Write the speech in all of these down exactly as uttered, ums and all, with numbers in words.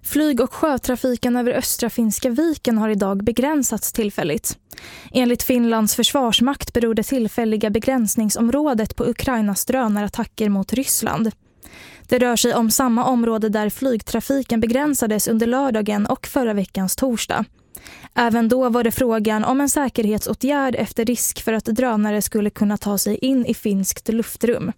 Flyg- och sjötrafiken över östra Finska viken har idag begränsats tillfälligt. Enligt Finlands försvarsmakt beror det tillfälliga begränsningsområdet på Ukrainas drönarattacker mot Ryssland. Det rör sig om samma område där flygtrafiken begränsades under lördagen och förra veckans torsdag. Även då var det frågan om en säkerhetsåtgärd efter risk för att drönare skulle kunna ta sig in i finskt luftrum.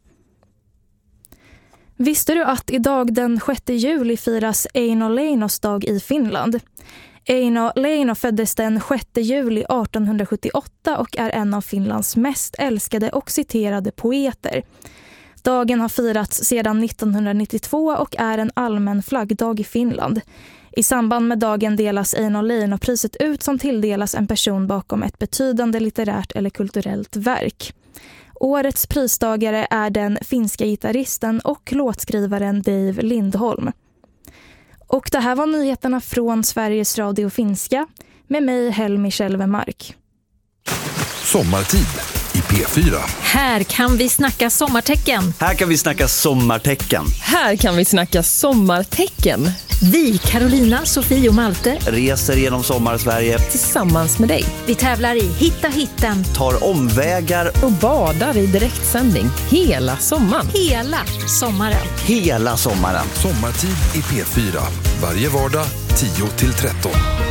Visste du att idag den sjätte juli firas Eino Leinos dag i Finland? Eino Leino föddes den sjätte juli artonhundrasjuttioåtta och är en av Finlands mest älskade och citerade poeter. Dagen har firats sedan nittonhundranittiotvå och är en allmän flaggdag i Finland. I samband med dagen delas Eino Leino-priset ut som tilldelas en person bakom ett betydande litterärt eller kulturellt verk. Årets pristagare är den finska gitarristen och låtskrivaren Dave Lindholm. Och det här var nyheterna från Sveriges Radio Finska med mig Helmi Kjellvemark. Sommartid i P fyra. Här kan vi snacka sommartecken. Här kan vi snacka sommartecken. Här kan vi snacka sommartecken. Vi, Carolina, Sofie och Malte, reser genom sommar-Sverige tillsammans med dig. Vi tävlar i Hitta hitten, tar omvägar och badar i direktsändning hela sommaren. Hela sommaren. Hela sommaren. Sommartid i P fyra. Varje vardag tio till tretton.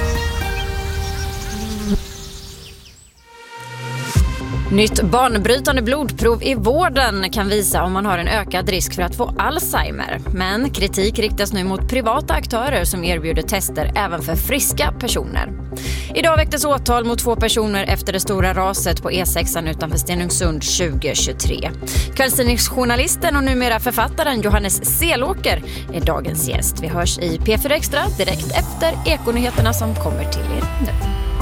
Nytt banbrytande blodprov i vården kan visa om man har en ökad risk för att få Alzheimer. Men kritik riktas nu mot privata aktörer som erbjuder tester även för friska personer. Idag väcktes åtal mot två personer efter det stora raset på E sex utanför Stenungsund tjugohundratjugotre. Kvällstidningsjournalisten och numera författaren Johannes Selåker är dagens gäst. Vi hörs i P fyra Extra direkt efter Ekonyheterna som kommer till er nu.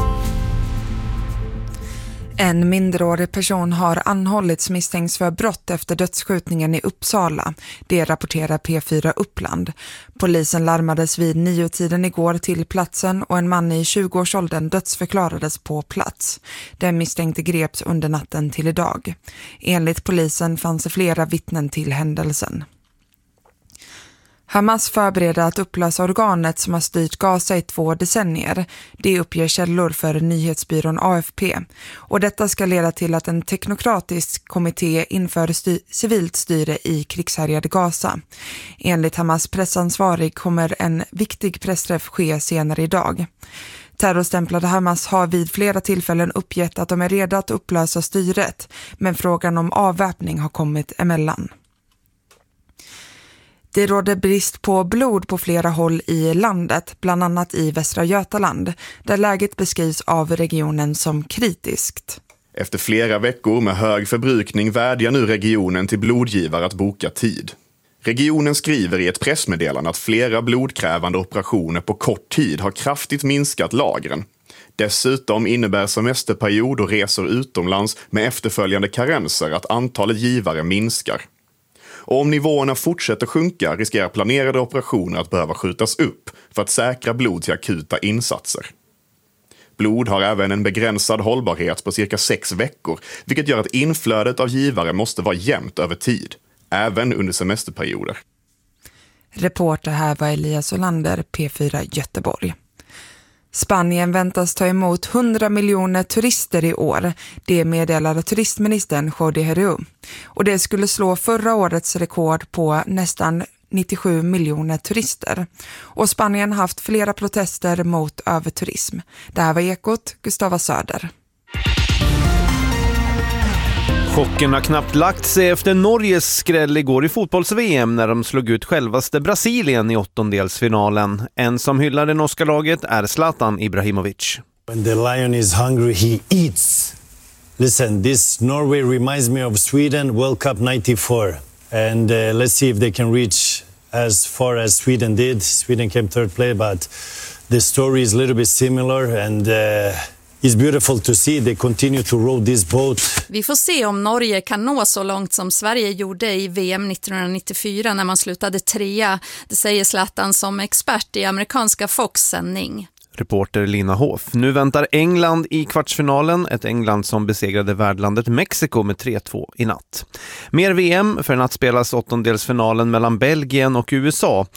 En minderårig person har anhållits misstänks för brott efter dödsskjutningen i Uppsala. Det rapporterar P fyra Uppland. Polisen larmades vid nio-tiden igår till platsen och en man i tjugoårsåldern dödsförklarades på plats. Den misstänkte greps under natten till idag. Enligt polisen fanns det flera vittnen till händelsen. Hamas förbereder att upplösa organet som har styrt Gaza i två decennier. Det uppger källor för nyhetsbyrån A F P. Och detta ska leda till att en teknokratisk kommitté inför sty- civilt styre i krigshärjade Gaza. Enligt Hamas pressansvarig kommer en viktig pressträff ske senare idag. Terrorstämplade Hamas har vid flera tillfällen uppgett att de är redo att upplösa styret, men frågan om avväpning har kommit emellan. Det råder brist på blod på flera håll i landet, bland annat i Västra Götaland, där läget beskrivs av regionen som kritiskt. Efter flera veckor med hög förbrukning vädjar nu regionen till blodgivare att boka tid. Regionen skriver i ett pressmeddelande att flera blodkrävande operationer på kort tid har kraftigt minskat lagren. Dessutom innebär semesterperiod och resor utomlands med efterföljande karenser att antalet givare minskar. Och om nivåerna fortsätter sjunka riskerar planerade operationer att behöva skjutas upp för att säkra blod till akuta insatser. Blod har även en begränsad hållbarhet på cirka sex veckor, vilket gör att inflödet av givare måste vara jämnt över tid, även under semesterperioder. Reporter här var Elias Olander, P fyra Göteborg. Spanien väntas ta emot hundra miljoner turister i år. Det meddelade turistministern Jordi Herrera. Och det skulle slå förra årets rekord på nästan nittiosju miljoner turister. Och Spanien har haft flera protester mot överturism. Det här var Ekot, Gustava Söder. Chocken har knappt lagt sig efter Norges skräll igår i fotbolls-V M när de slog ut självaste Brasilien i åttondelsfinalen. En som hyllar det norska laget är Zlatan Ibrahimovic. When the lion is hungry, he eats. Listen, this Norway reminds me of Sweden World Cup ninety-four. And uh, let's see if they can reach as far as Sweden did. Sweden came third place, but the story is a little bit similar and... Uh, It's beautiful to see they continue to row this boat. Vi får se om Norge kan nå så långt som Sverige gjorde i V M nittonhundranittiofyra när man slutade trea. Det säger Zlatan som expert i amerikanska Fox-sändning. Reporter Lina Hoff. Nu väntar England i kvartsfinalen. Ett England som besegrade värdlandet Mexiko med tre två i natt. Mer V M för natt spelas åttondelsfinalen mellan Belgien och U S A.